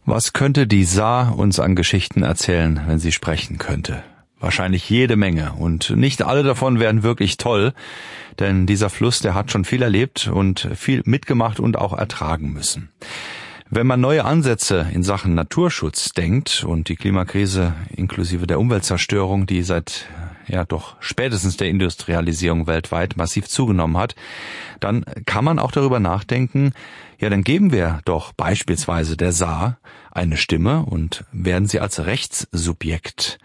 Was könnte die Saar uns an Geschichten erzählen, wenn sie sprechen könnte? Wahrscheinlich jede Menge, und nicht alle davon wären wirklich toll, denn dieser Fluss, der hat schon viel erlebt und viel mitgemacht und auch ertragen müssen. Wenn man neue Ansätze in Sachen Naturschutz denkt und die Klimakrise inklusive der Umweltzerstörung, die seit doch spätestens der Industrialisierung weltweit massiv zugenommen hat, dann kann man auch darüber nachdenken, dann geben wir doch beispielsweise der Saar eine Stimme und werden sie als Rechtssubjekt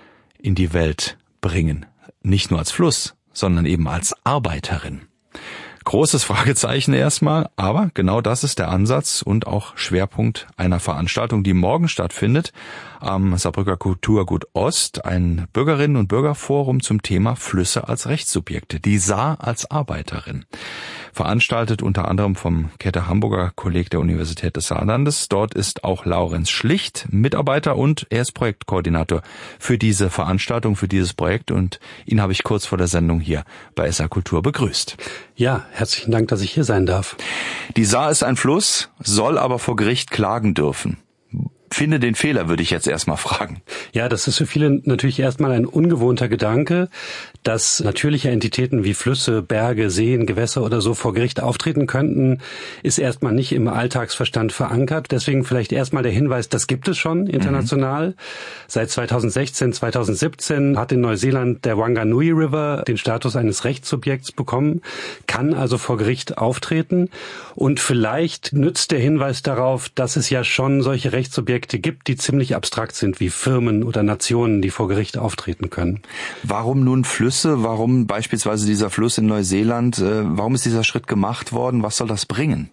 in die Welt bringen. Nicht nur als Fluss, sondern eben als Arbeiterin. Großes Fragezeichen erstmal, aber genau das ist der Ansatz und auch Schwerpunkt einer Veranstaltung, die morgen stattfindet am Saarbrücker Kulturgut Ost, ein Bürgerinnen- und Bürgerforum zum Thema Flüsse als Rechtssubjekte, die Saar als Arbeiterin. Veranstaltet unter anderem vom Käthe-Hamburger Kolleg der Universität des Saarlandes. Dort ist auch Laurenz Schlicht Mitarbeiter und er ist Projektkoordinator für diese Veranstaltung, für dieses Projekt, und ihn habe ich kurz vor der Sendung hier bei SR Kultur begrüßt. Ja, herzlichen Dank, dass ich hier sein darf. Die Saar ist ein Fluss, soll aber vor Gericht klagen dürfen. Finde den Fehler, würde ich jetzt erstmal fragen. Ja, das ist für viele natürlich erstmal ein ungewohnter Gedanke, dass natürliche Entitäten wie Flüsse, Berge, Seen, Gewässer oder so vor Gericht auftreten könnten, ist erstmal nicht im Alltagsverstand verankert. Deswegen vielleicht erstmal der Hinweis, das gibt es schon international. Seit 2016, 2017 hat in Neuseeland der Wanganui River den Status eines Rechtssubjekts bekommen, kann also vor Gericht auftreten. Und vielleicht nützt der Hinweis darauf, dass es ja schon solche Rechtssubjekte gibt, die ziemlich abstrakt sind, wie Firmen oder Nationen, die vor Gericht auftreten können. Warum nun Flüsse? Warum beispielsweise dieser Fluss in Neuseeland? Warum ist dieser Schritt gemacht worden? Was soll das bringen?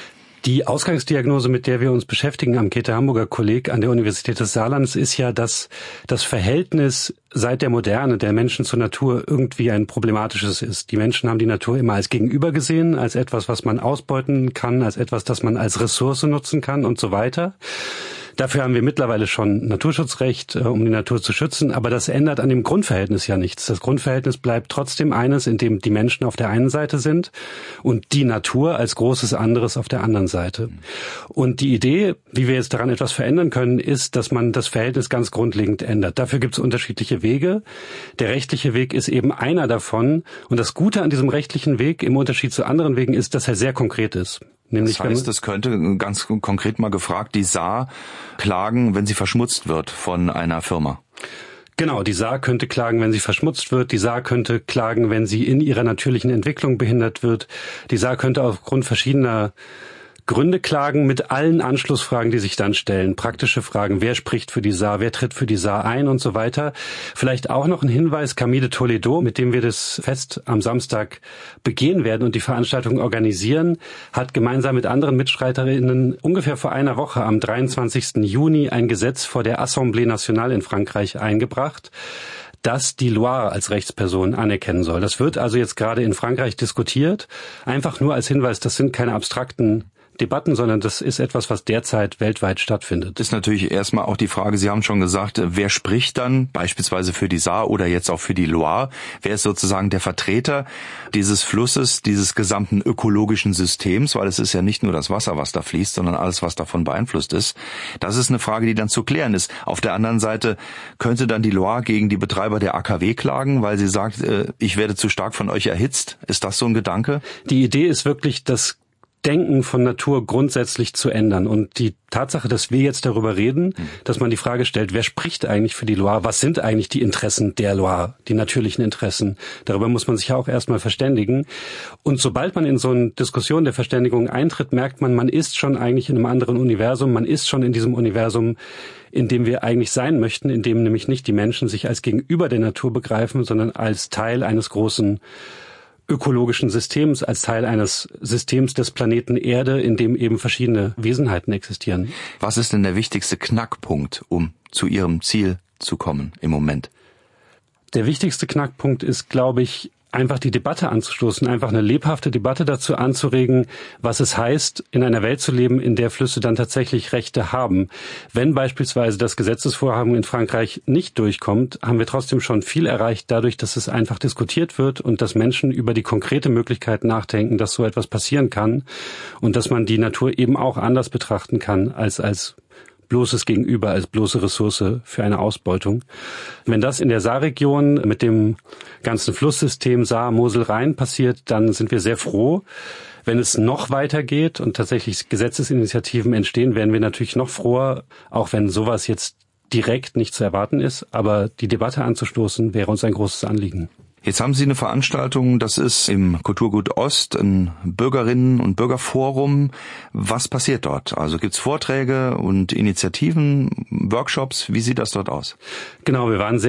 Die Ausgangsdiagnose, mit der wir uns beschäftigen am Käthe-Hamburger Kolleg an der Universität des Saarlandes, ist ja, dass das Verhältnis seit der Moderne der Menschen zur Natur irgendwie ein problematisches ist. Die Menschen haben die Natur immer als Gegenüber gesehen, als etwas, was man ausbeuten kann, als etwas, das man als Ressource nutzen kann und so weiter. Dafür haben wir mittlerweile schon Naturschutzrecht, um die Natur zu schützen, aber das ändert an dem Grundverhältnis ja nichts. Das Grundverhältnis bleibt trotzdem eines, in dem die Menschen auf der einen Seite sind und die Natur als großes anderes auf der anderen Seite. Und die Idee, wie wir jetzt daran etwas verändern können, ist, dass man das Verhältnis ganz grundlegend ändert. Dafür gibt es unterschiedliche Wege. Der rechtliche Weg ist eben einer davon. Und das Gute an diesem rechtlichen Weg im Unterschied zu anderen Wegen ist, dass er sehr konkret ist. Das heißt, es könnte ganz konkret mal gefragt, die Saar klagen, wenn sie verschmutzt wird von einer Firma. Genau, die Saar könnte klagen, wenn sie verschmutzt wird. Die Saar könnte klagen, wenn sie in ihrer natürlichen Entwicklung behindert wird. Die Saar könnte aufgrund verschiedener Gründe klagen mit allen Anschlussfragen, die sich dann stellen. Praktische Fragen, wer spricht für die Saar, wer tritt für die Saar ein und so weiter. Vielleicht auch noch ein Hinweis, Camille de Toledo, mit dem wir das Fest am Samstag begehen werden und die Veranstaltung organisieren, hat gemeinsam mit anderen MitstreiterInnen ungefähr vor einer Woche am 23. Juni ein Gesetz vor der Assemblée Nationale in Frankreich eingebracht, das die Loire als Rechtsperson anerkennen soll. Das wird also jetzt gerade in Frankreich diskutiert. Einfach nur als Hinweis, das sind keine abstrakten Debatten, sondern das ist etwas, was derzeit weltweit stattfindet. Ist natürlich erstmal auch die Frage, Sie haben schon gesagt, wer spricht dann beispielsweise für die Saar oder jetzt auch für die Loire? Wer ist sozusagen der Vertreter dieses Flusses, dieses gesamten ökologischen Systems? Weil es ist ja nicht nur das Wasser, was da fließt, sondern alles, was davon beeinflusst ist. Das ist eine Frage, die dann zu klären ist. Auf der anderen Seite könnte dann die Loire gegen die Betreiber der AKW klagen, weil sie sagt, ich werde zu stark von euch erhitzt. Ist das so ein Gedanke? Die Idee ist wirklich, das Denken von Natur grundsätzlich zu ändern. Und die Tatsache, dass wir jetzt darüber reden, dass man die Frage stellt, wer spricht eigentlich für die Loire? Was sind eigentlich die Interessen der Loire, die natürlichen Interessen? Darüber muss man sich ja auch erstmal verständigen. Und sobald man in so eine Diskussion der Verständigung eintritt, merkt man, man ist schon eigentlich in einem anderen Universum. Man ist schon in diesem Universum, in dem wir eigentlich sein möchten, in dem nämlich nicht die Menschen sich als Gegenüber der Natur begreifen, sondern als Teil eines großen ökologischen Systems, als Teil eines Systems des Planeten Erde, in dem eben verschiedene Wesenheiten existieren. Was ist denn der wichtigste Knackpunkt, um zu Ihrem Ziel zu kommen im Moment? Der wichtigste Knackpunkt ist, glaube ich, einfach die Debatte anzustoßen, einfach eine lebhafte Debatte dazu anzuregen, was es heißt, in einer Welt zu leben, in der Flüsse dann tatsächlich Rechte haben. Wenn beispielsweise das Gesetzesvorhaben in Frankreich nicht durchkommt, haben wir trotzdem schon viel erreicht dadurch, dass es einfach diskutiert wird und dass Menschen über die konkrete Möglichkeit nachdenken, dass so etwas passieren kann und dass man die Natur eben auch anders betrachten kann als bloßes Gegenüber, als bloße Ressource für eine Ausbeutung. Wenn das in der Saarregion mit dem ganzen Flusssystem Saar, Mosel, Rhein passiert, dann sind wir sehr froh. Wenn es noch weitergeht und tatsächlich Gesetzesinitiativen entstehen, werden wir natürlich noch froher, auch wenn sowas jetzt direkt nicht zu erwarten ist. Aber die Debatte anzustoßen, wäre uns ein großes Anliegen. Jetzt haben Sie eine Veranstaltung, das ist im Kulturgut Ost, ein Bürgerinnen- und Bürgerforum. Was passiert dort? Also gibt's Vorträge und Initiativen, Workshops? Wie sieht das dort aus? Genau, wir waren